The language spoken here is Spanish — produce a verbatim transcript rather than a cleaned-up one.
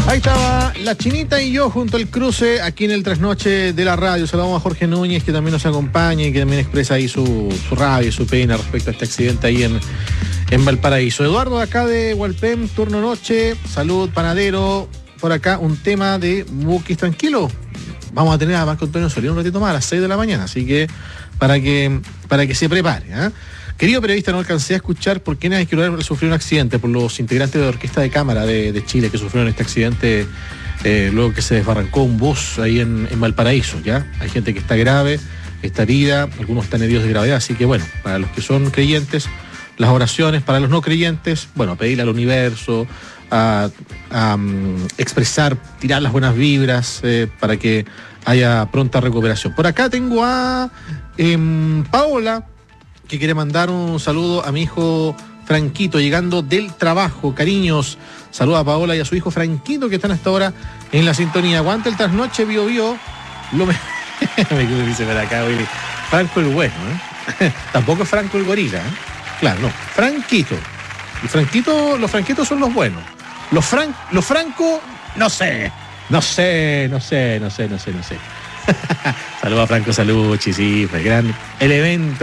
Ahí estaba la Chinita y yo junto al cruce aquí en el trasnoche de la radio. Saludamos a Jorge Núñez, que también nos acompaña y que también expresa ahí su, su rabia y su pena respecto a este accidente ahí en, en Valparaíso. Eduardo, acá de Hualpén, turno noche. Salud, panadero. Por acá un tema de Bukis tranquilo. Vamos a tener a Marco Antonio Solís un ratito más a las seis de la mañana, así que para que, para que se prepare, ¿eh? Querido periodista, no alcancé a escuchar por quiénes que sufrió un accidente, por los integrantes de la Orquesta de Cámara de, de Chile que sufrieron este accidente eh, luego que se desbarrancó un bus ahí en, en Valparaíso, ¿ya? Hay gente que está grave, está herida, algunos están heridos de gravedad, así que bueno, para los que son creyentes, las oraciones, para los no creyentes, bueno, pedirle al universo, a, a um, expresar, tirar las buenas vibras eh, para que haya pronta recuperación. Por acá tengo a eh, Paola, que quiere mandar un saludo a mi hijo Franquito, llegando del trabajo. Cariños, saluda a Paola y a su hijo Franquito, que están hasta ahora en la sintonía. Aguanta el trasnoche, Bio Bio. Lo me... me dice por acá, Willy. Franco el bueno, ¿eh? Tampoco es Franco el gorila, ¿eh? Claro, no. Franquito. Y Franquito, los franquitos son los buenos. Los fran... los franco, no sé. No sé, no sé, no sé, no sé, no sé. Saludos a Franco Salucci, sí, fue gran el evento.